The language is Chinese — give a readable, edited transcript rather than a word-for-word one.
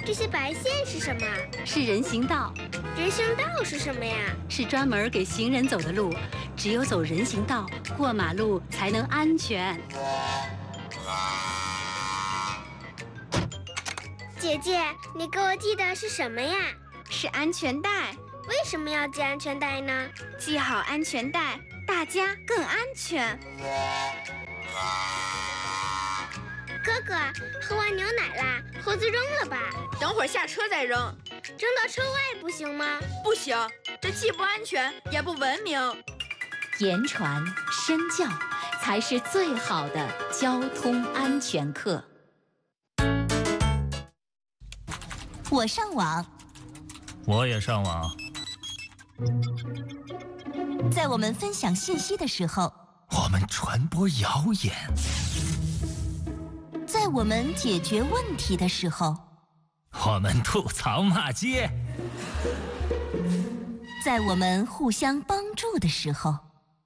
这些白线是什么？ 是人行道。 人行道是什么呀？ 是专门给行人走的路，只有走人行道，过马路才能安全。 姐姐，你给我系的是什么呀？ 是安全带。 为什么要系安全带呢？ 系好安全带，大家更安全。 哥哥，喝完牛奶啦，盒子扔了吧。 等会儿下车再扔。 扔到车外不行吗？ 不行，这既不安全也不文明。 言传身教才是最好的交通安全课。 我上网， 我也上网。 在我们分享信息的时候， 我们传播谣言； 在我们解决问题的时候， 我们吐槽骂街； 在我们互相帮助的时候，